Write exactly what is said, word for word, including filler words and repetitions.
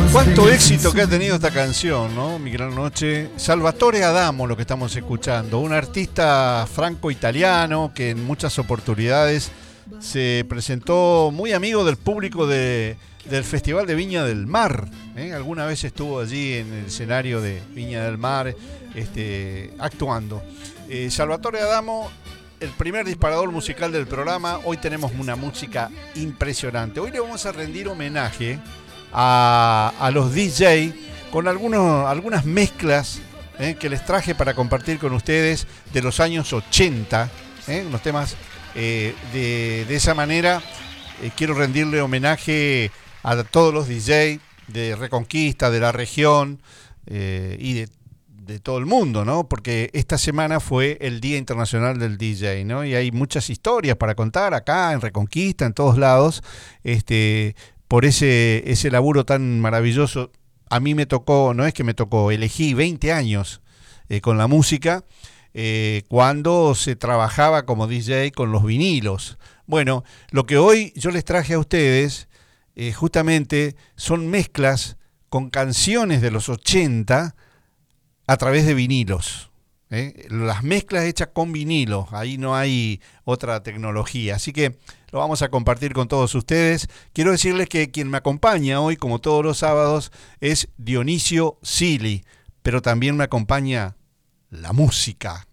Cuánto éxito que ha tenido esta canción, ¿no? Mi gran noche. Salvatore Adamo, lo que estamos escuchando, un artista franco-italiano que en muchas oportunidades se presentó muy amigo del público de, del Festival de Viña del Mar, ¿eh? Alguna vez estuvo allí en el escenario de Viña del Mar este, actuando. Eh, Salvatore Adamo, el primer disparador musical del programa. Hoy tenemos una música impresionante. Hoy le vamos a rendir homenaje A, a los D J con algunos, algunas mezclas eh, que les traje para compartir con ustedes de los años ochenta, eh, unos temas eh, de, de esa manera. Eh, quiero rendirle homenaje a todos los D J de Reconquista, de la región eh, y de, de todo el mundo, ¿no? Porque esta semana fue el Día Internacional del D J, ¿no? Y hay muchas historias para contar acá en Reconquista, en todos lados, este por ese, ese laburo tan maravilloso. A mí me tocó, no es que me tocó, elegí veinte años eh, con la música, eh, cuando se trabajaba como D J con los vinilos. Bueno, lo que hoy yo les traje a ustedes, eh, justamente, son mezclas con canciones de los ochenta a través de vinilos. ¿eh? Las mezclas hechas con vinilo, ahí no hay otra tecnología, así que lo vamos a compartir con todos ustedes. Quiero decirles que quien me acompaña hoy, como todos los sábados, es Dionisio Sili, pero también me acompaña la música.